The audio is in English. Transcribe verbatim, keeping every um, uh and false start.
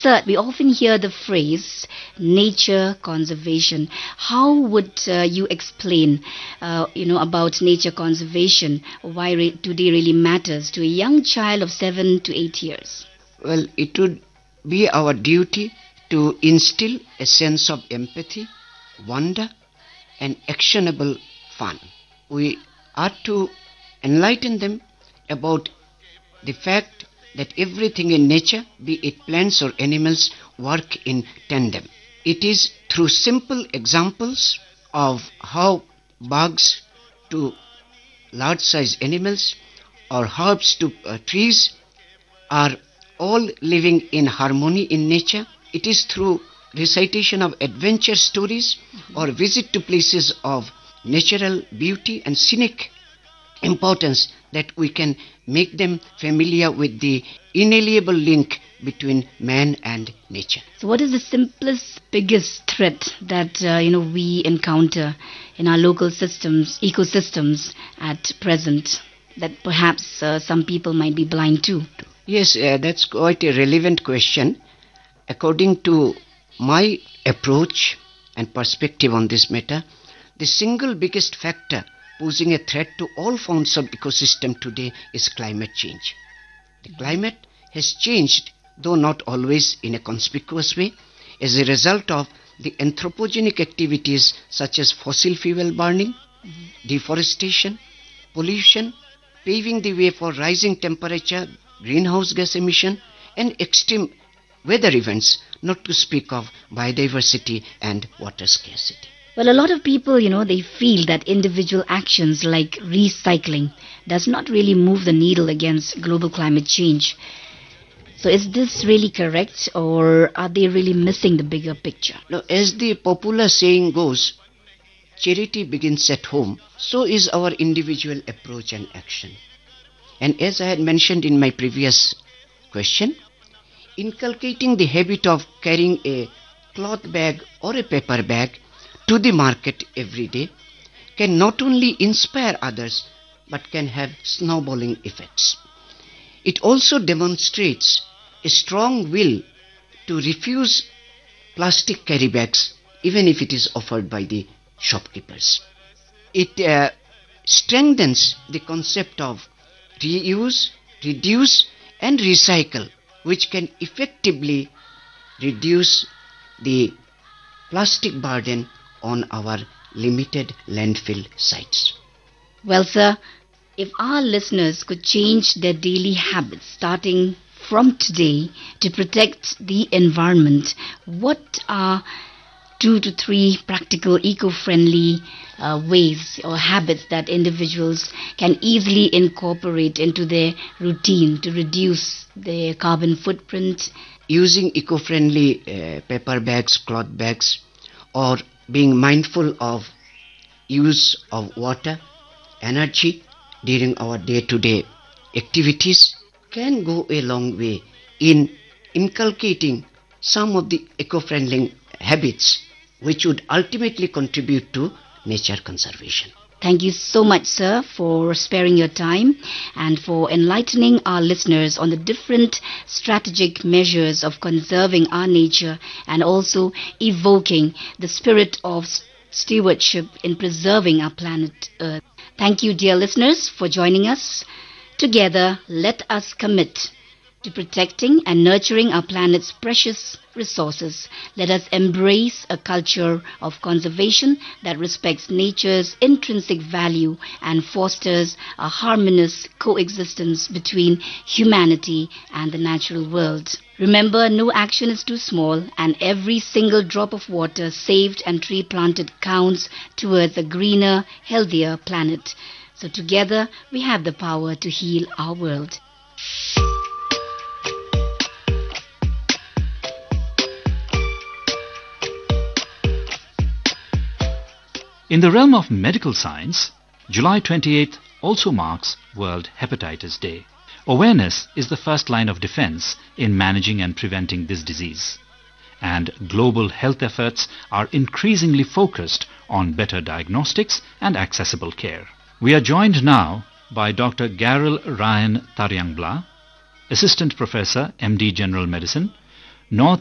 Sir, we often hear the phrase nature conservation. How would uh, you explain, uh, you know, about nature conservation? Why re- today really matters to a young child of seven to eight years? Well, it would be our duty to instill a sense of empathy, wonder, and actionable fun. We are to enlighten them about the fact that everything in nature, be it plants or animals, work in tandem. It is through simple examples of how bugs to large size animals or herbs to uh, trees are all living in harmony in nature. It is through recitation of adventure stories or visit to places of natural beauty and scenic importance that we can make them familiar with the inalienable link between man and nature. So what is the simplest, biggest threat that uh, you know we encounter in our local systems, ecosystems at present that perhaps uh, some people might be blind to? Yes, uh, that's quite a relevant question. According to my approach and perspective on this matter, the single biggest factor posing a threat to all forms of ecosystem today is climate change. The climate has changed, though not always in a conspicuous way, as a result of the anthropogenic activities such as fossil fuel burning, mm-hmm. deforestation, pollution, paving the way for rising temperature, greenhouse gas emission, and extreme weather events, not to speak of biodiversity and water scarcity. Well, a lot of people, you know, they feel that individual actions like recycling does not really move the needle against global climate change. So is this really correct, or are they really missing the bigger picture? Now, as the popular saying goes, charity begins at home, so is our individual approach and action. And as I had mentioned in my previous question, inculcating the habit of carrying a cloth bag or a paper bag to the market every day can not only inspire others but can have snowballing effects. It also demonstrates a strong will to refuse plastic carry bags even if it is offered by the shopkeepers. It uh, strengthens the concept of reuse, reduce and recycle, which can effectively reduce the plastic burden on our limited landfill sites. Well, sir, if our listeners could change their daily habits starting from today to protect the environment, what are two to three practical eco-friendly uh, ways or habits that individuals can easily incorporate into their routine to reduce their carbon footprint? Using eco-friendly uh, paper bags, cloth bags, or being mindful of use of water, energy during our day-to-day activities can go a long way in inculcating some of the eco-friendly habits which would ultimately contribute to nature conservation. Thank you so much, sir, for sparing your time and for enlightening our listeners on the different strategic measures of conserving our nature and also evoking the spirit of stewardship in preserving our planet Earth. Thank you, dear listeners, for joining us. Together, let us commit to protecting and nurturing our planet's precious resources. Let us embrace a culture of conservation that respects nature's intrinsic value and fosters a harmonious coexistence between humanity and the natural world. Remember, no action is too small, and every single drop of water saved and tree planted counts towards a greener, healthier planet. So together, we have the power to heal our world. In the realm of medical science, July twenty-eighth also marks World Hepatitis Day. Awareness is the first line of defense in managing and preventing this disease. And global health efforts are increasingly focused on better diagnostics and accessible care. We are joined now by Doctor Garel Ryan Taryangblad, Assistant Professor, M D General Medicine, North